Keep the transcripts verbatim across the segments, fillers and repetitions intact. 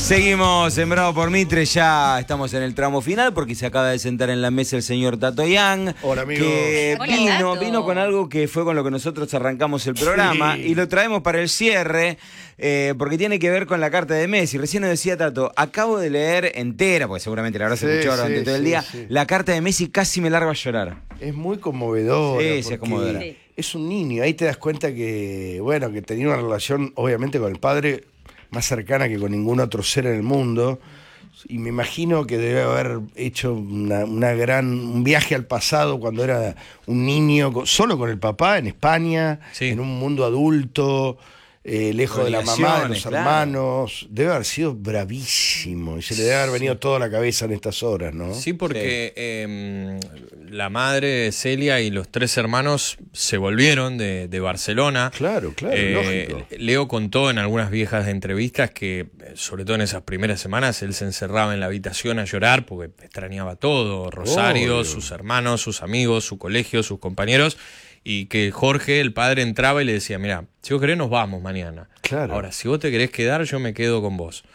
Seguimos en Bravo por Mitre, ya estamos en el tramo final porque se acaba de sentar en la mesa el señor Tato Young. Hola, amigos. Que Hola, vino, Tato. vino con algo que fue con lo que nosotros arrancamos el programa, sí, y lo traemos para el cierre eh, porque tiene que ver con la carta de Messi. Recién nos decía Tato, acabo de leer entera, porque seguramente la habrás Sí, escuchado sí, durante todo el sí, día, sí. la carta de Messi, casi me largo a llorar. Es muy conmovedora. Sí, sí, es porque conmovedora. Sí. Es un niño, ahí te das cuenta que, bueno, que tenía una relación, obviamente, con el padre más cercana que con ningún otro ser en el mundo. Y me imagino que debe haber hecho una, una gran, un viaje al pasado cuando era un niño, con- solo con el papá en España, Sí. en un mundo adulto, eh, lejos de la mamá, de los Obligaciones, claro. hermanos. Debe haber sido bravísimo y se le debe haber venido todo a la cabeza en estas horas, ¿no? Sí, porque eh, la madre Celia y los tres hermanos se volvieron de, de Barcelona. Claro, claro, Eh, lógico. Leo contó en algunas viejas entrevistas que, sobre todo en esas primeras semanas, él se encerraba en la habitación a llorar porque extrañaba todo, Rosario, Obvio. sus hermanos, sus amigos, su colegio, sus compañeros, y que Jorge, el padre, entraba y le decía, mira, si vos querés nos vamos mañana. Claro. Ahora, si vos te querés quedar, yo me quedo con vos.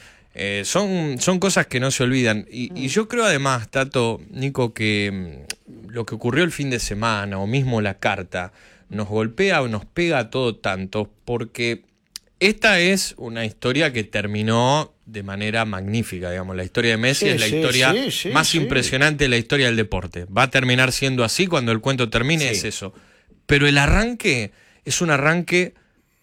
Eh, son, son cosas que no se olvidan. Y, y yo creo además, Tato, Nico, que mm, lo que ocurrió el fin de semana o mismo la carta nos golpea o nos pega a todo tanto porque esta es una historia que terminó de manera magnífica, digamos. La historia de Messi Sí, es la sí, historia sí, sí, más sí. impresionante de la historia del deporte. Va a terminar siendo así cuando el cuento termine, Sí. es eso. Pero el arranque es un arranque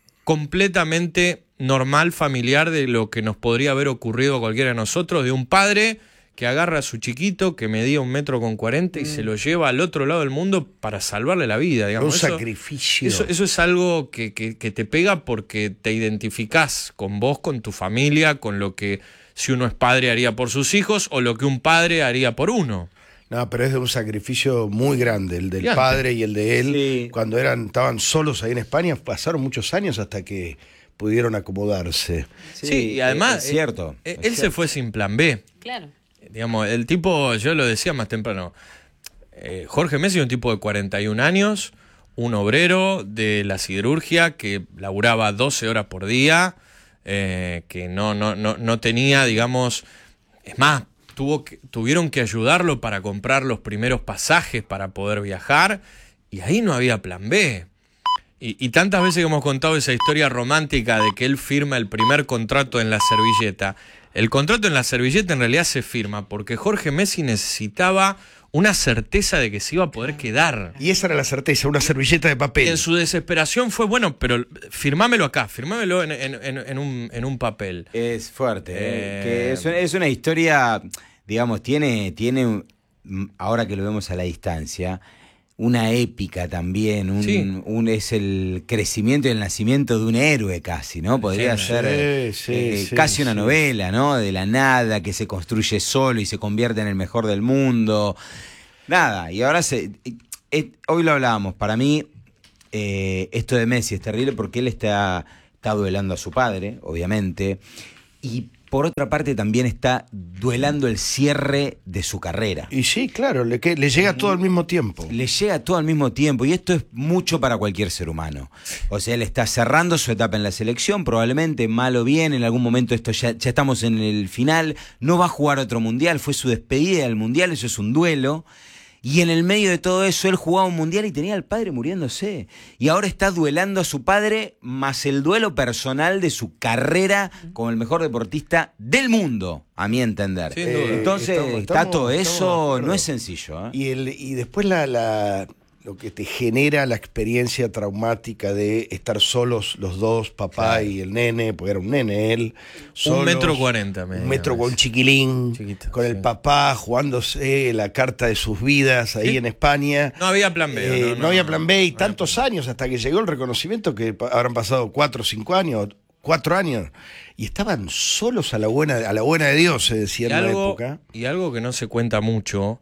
completamente normal, familiar, de lo que nos podría haber ocurrido a cualquiera de nosotros, de un padre que agarra a su chiquito que medía un metro con cuarenta y se lo lleva al otro lado del mundo para salvarle la vida, Un digamos. Eso- sacrificio. Eso, eso es algo que, que, que te pega porque te identificás con vos, con tu familia, con lo que si uno es padre haría por sus hijos o lo que un padre haría por uno. No, pero es de un sacrificio muy grande, el del Gigante. padre y el de él. Sí. Cuando eran, estaban solos ahí en España, pasaron muchos años hasta que pudieron acomodarse. Sí, y además es cierto. eh, es él se cierto. fue sin plan B. Claro. Digamos, el tipo, yo lo decía más temprano, eh, Jorge Messi es un tipo de cuarenta y un años, un obrero de la siderurgia que laburaba doce horas por día, eh, que no, no, no, no tenía, digamos, es más, tuvo que, tuvieron que ayudarlo para comprar los primeros pasajes para poder viajar, y ahí no había plan B. Y, y tantas veces que hemos contado esa historia romántica de que él firma el primer contrato en la servilleta. El contrato en la servilleta en realidad se firma porque Jorge Messi necesitaba una certeza de que se iba a poder quedar. Y esa era la certeza, una servilleta de papel. Y en su desesperación fue, bueno, pero firmámelo acá, firmámelo en, en- en- en un, en un papel. Es fuerte, eh, Eh, que es, una- es una historia, digamos, tiene, tiene, un- ahora que lo vemos a la distancia, una épica también, un, Sí. un- es el crecimiento y el nacimiento de un héroe casi, ¿no? Podría Sí, ser eh, sí, eh, sí, casi una sí. novela, ¿no? De la nada, que se construye solo y se convierte en el mejor del mundo. Nada, y ahora se, eh, hoy lo hablábamos, para mí eh, esto de Messi es terrible porque él está, está duelando a su padre, obviamente, y por otra parte también está duelando el cierre de su carrera. Y sí, claro, le, que- le llega todo al mismo tiempo. Le llega todo al mismo tiempo y esto es mucho para cualquier ser humano. O sea, él está cerrando su etapa en la selección, probablemente mal o bien, en algún momento esto ya, ya estamos en el final, no va a jugar otro mundial, fue su despedida del mundial, eso es un duelo. Y en el medio de todo eso, él jugaba un mundial y tenía al padre muriéndose. Y ahora está duelando a su padre, más el duelo personal de su carrera como el mejor deportista del mundo, a mi entender. Sin duda. Eh, Entonces, estamos- Tato, estamos- eso estamos de acuerdo. no es sencillo, ¿eh? Y, el, y después la, la, lo que te genera la experiencia traumática de estar solos los dos, papá Claro. y el nene, porque era un nene él. solos, metro cuarenta, me Un diga, metro con Messi. un chiquilín, Chiquito, con sí. el papá jugándose la carta de sus vidas ahí Sí. en España. No había plan B. Eh, no, había plan B y no había tantos plan B. años hasta que llegó el reconocimiento que pa- habrán pasado cuatro o cinco años, cuatro años, y estaban solos a la buena, a la buena de Dios, se decía Y en la algo, época. y algo que no se cuenta mucho,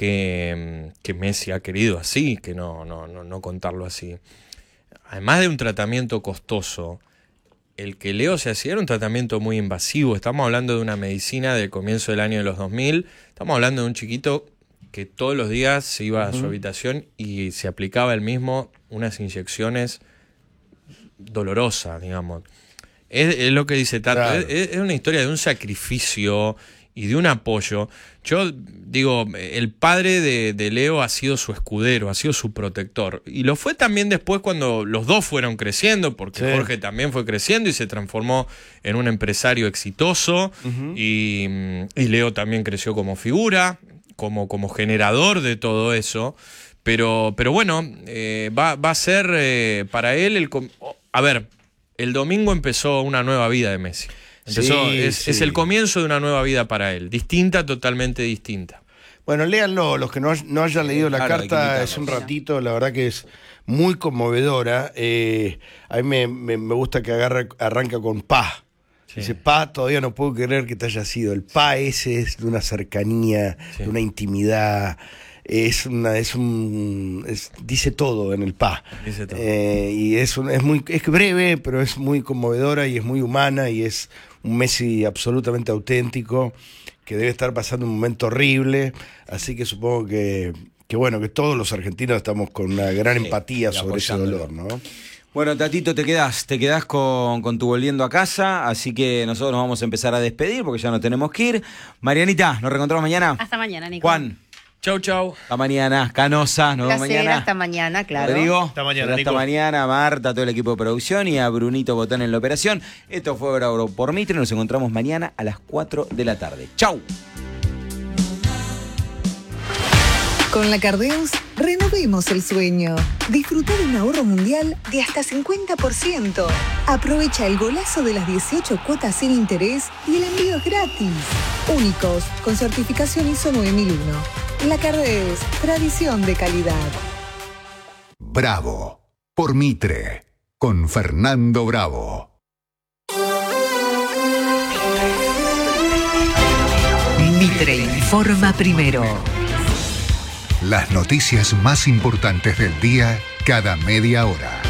que, que Messi ha querido así, que no, no, no, no contarlo así. Además de un tratamiento costoso, el que Leo se hacía era un tratamiento muy invasivo. Estamos hablando de una medicina del comienzo del año de los dos mil. Estamos hablando de un chiquito que todos los días se iba a su habitación y se aplicaba él mismo unas inyecciones dolorosas, digamos. es, es lo que dice Tato, Claro. es, es una historia de un sacrificio y de un apoyo. Yo digo, el padre de, de Leo ha sido su escudero, ha sido su protector. Y lo fue también después cuando los dos fueron creciendo, porque Sí. Jorge también fue creciendo y se transformó en un empresario exitoso. Uh-huh. y, y Leo también creció como figura, como, como generador de todo eso. Pero, pero bueno, eh, va, va a ser eh, para él el... A ver, el domingo empezó una nueva vida de Messi. Empezó, Sí, es, sí. es el comienzo de una nueva vida para él, distinta, totalmente distinta. Bueno, léanlo, los que no, no hayan leído la Claro, hay que carta, invitarlos. es un ratito, la verdad que es muy conmovedora. Eh, a mí me, me, me gusta que agarra, arranca con pa. Sí. Dice, pa, todavía no puedo creer que te haya sido. El pa ese es de una cercanía, Sí. de una intimidad. Es una, es un, es- dice todo en el pa. Dice todo. Eh, y es, un- es muy, es breve, pero es muy conmovedora y es muy humana y es un Messi absolutamente auténtico que debe estar pasando un momento horrible. Así que supongo que, que bueno, que todos los argentinos estamos con una gran Sí, empatía y sobre ese apoyándolo. dolor, ¿no? Bueno, Tatito, te quedás, te quedás con, con tu volviendo a casa, así que nosotros nos vamos a empezar a despedir porque ya nos tenemos que ir. Marianita, nos reencontramos mañana. Hasta mañana, Nico. Juan, Chau, chau. hasta mañana. Canosa, nos vemos Placer, mañana. hasta mañana, claro. Rodrigo, Hasta mañana, hasta Nico. mañana, Marta, todo el equipo de producción y a Brunito Botán en la operación. Esto fue Bravo por Mitre, nos encontramos mañana a las cuatro de la tarde. ¡Chau! Con la Cardeus, renovemos el sueño. Disfruta de un ahorro mundial de hasta cincuenta por ciento. Aprovecha el golazo de las dieciocho cuotas sin interés y el envío es gratis. Únicos, con certificación I S O nueve mil uno. La Cardeus, tradición de calidad. Bravo por Mitre, con Fernando Bravo. Mitre informa primero. Las noticias más importantes del día cada media hora.